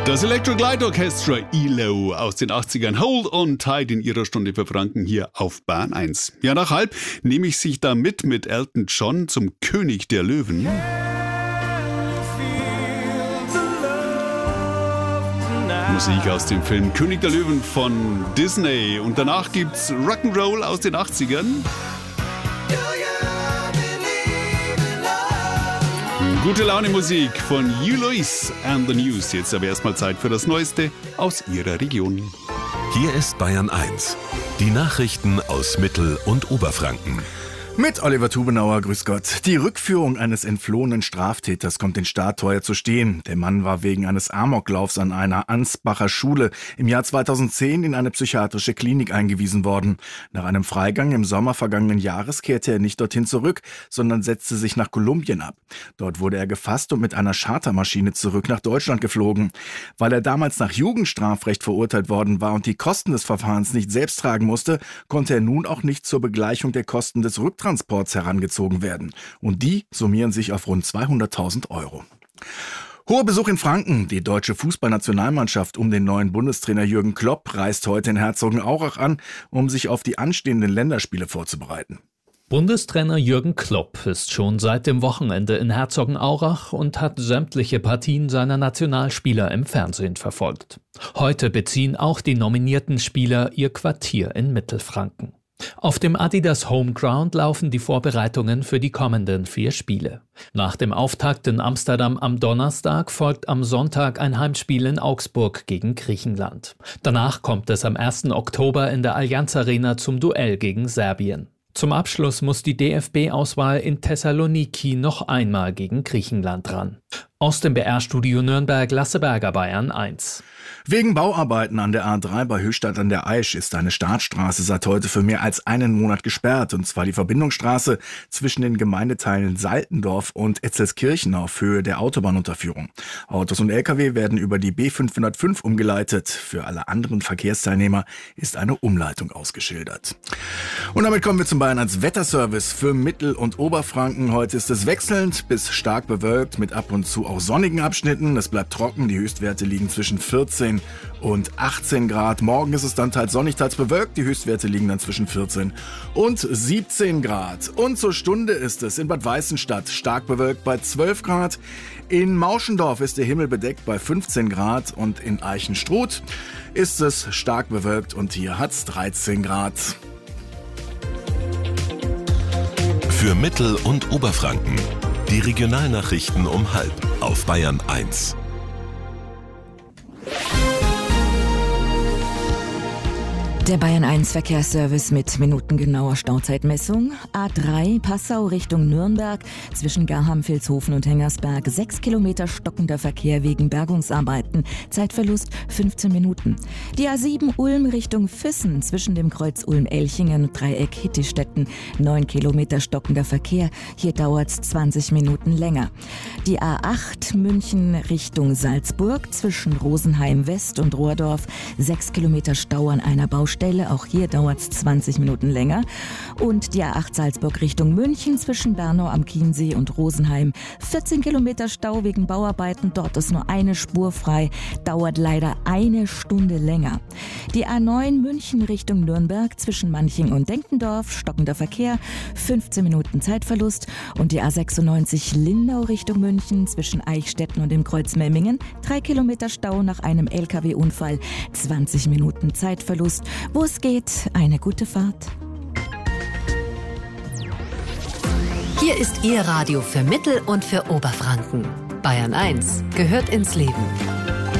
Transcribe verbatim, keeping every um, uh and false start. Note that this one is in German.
Das Electric Light Orchestra E L O aus den achtzigern, Hold on Tight in ihrer Stunde für Franken hier auf Bahn eins. Ja, nach halb nehme ich sich da mit mit Elton John zum König der Löwen. Musik aus dem Film König der Löwen von Disney. Und danach gibt's Rock'n'Roll aus den achtzigern. Gute Laune Musik von Hugh Lewis and the News. Jetzt aber erstmal Zeit für das Neueste aus Ihrer Region. Hier ist Bayern eins. Die Nachrichten aus Mittel- und Oberfranken. Mit Oliver Tubenauer, grüß Gott. Die Rückführung eines entflohenen Straftäters kommt den Staat teuer zu stehen. Der Mann war wegen eines Amoklaufs an einer Ansbacher Schule im Jahr zweitausendzehn in eine psychiatrische Klinik eingewiesen worden. Nach einem Freigang im Sommer vergangenen Jahres kehrte er nicht dorthin zurück, sondern setzte sich nach Kolumbien ab. Dort wurde er gefasst und mit einer Chartermaschine zurück nach Deutschland geflogen. Weil er damals nach Jugendstrafrecht verurteilt worden war und die Kosten des Verfahrens nicht selbst tragen musste, konnte er nun auch nicht zur Begleichung der Kosten des Rücktritts Transports herangezogen werden. Und die summieren sich auf rund zweihunderttausend Euro. Hoher Besuch in Franken. Die deutsche Fußballnationalmannschaft um den neuen Bundestrainer Jürgen Klopp reist heute in Herzogenaurach an, um sich auf die anstehenden Länderspiele vorzubereiten. Bundestrainer Jürgen Klopp ist schon seit dem Wochenende in Herzogenaurach und hat sämtliche Partien seiner Nationalspieler im Fernsehen verfolgt. Heute beziehen auch die nominierten Spieler ihr Quartier in Mittelfranken. Auf dem Adidas Homeground laufen die Vorbereitungen für die kommenden vier Spiele. Nach dem Auftakt in Amsterdam am Donnerstag folgt am Sonntag ein Heimspiel in Augsburg gegen Griechenland. Danach kommt es am ersten Oktober in der Allianz Arena zum Duell gegen Serbien. Zum Abschluss muss die D F B-Auswahl in Thessaloniki noch einmal gegen Griechenland ran. Aus dem B R-Studio Nürnberg, Lasse Berger, Bayern eins. Wegen Bauarbeiten an der A drei bei Höchstadt an der Aisch ist eine Startstraße seit heute für mehr als einen Monat gesperrt, und zwar die Verbindungsstraße zwischen den Gemeindeteilen Saltendorf und Etzelskirchen auf Höhe der Autobahnunterführung. Autos und L K W werden über die B fünfhundertfünf umgeleitet. Für alle anderen Verkehrsteilnehmer ist eine Umleitung ausgeschildert. Und damit kommen wir zum Bayern eins Wetterservice für Mittel- und Oberfranken. Heute ist es wechselnd bis stark bewölkt mit ab und zu auch sonnigen Abschnitten. Es bleibt trocken, die Höchstwerte liegen zwischen vierzehn und achtzehn Grad. Morgen ist es dann teils sonnig, teils bewölkt. Die Höchstwerte liegen dann zwischen vierzehn und siebzehn Grad. Und zur Stunde ist es in Bad Weißenstadt stark bewölkt bei zwölf Grad. In Mauschendorf ist der Himmel bedeckt bei fünfzehn Grad und in Eichenstruth ist es stark bewölkt und hier hat es dreizehn Grad. Für Mittel- und Oberfranken die Regionalnachrichten um halb auf Bayern eins. Der Bayern eins Verkehrsservice mit minutengenauer Stauzeitmessung. A drei Passau Richtung Nürnberg zwischen Garham-Vilshofen und Hengersberg. Sechs Kilometer stockender Verkehr wegen Bergungsarbeiten. Zeitverlust fünfzehn Minuten. Die A sieben Ulm Richtung Füssen zwischen dem Kreuz Ulm-Elchingen und Dreieck Hittistetten. Neun Kilometer stockender Verkehr. Hier dauert es zwanzig Minuten länger. Die A acht München Richtung Salzburg zwischen Rosenheim West und Rohrdorf. Sechs Kilometer Stau an einer Baustelle. Auch hier dauert es zwanzig Minuten länger. Und die A acht Salzburg Richtung München zwischen Bernau am Chiemsee und Rosenheim. vierzehn Kilometer Stau wegen Bauarbeiten. Dort ist nur eine Spur frei. Dauert leider eine Stunde länger. Die A neun München Richtung Nürnberg zwischen Manching und Denkendorf. Stockender Verkehr. fünfzehn Minuten Zeitverlust. Und die A sechsundneunzig Lindau Richtung München zwischen Eichstätten und dem Kreuz Memmingen. drei Kilometer Stau nach einem L K W-Unfall. zwanzig Minuten Zeitverlust. Wo es geht, eine gute Fahrt. Hier ist Ihr Radio für Mittel- und für Oberfranken. Bayern eins gehört ins Leben.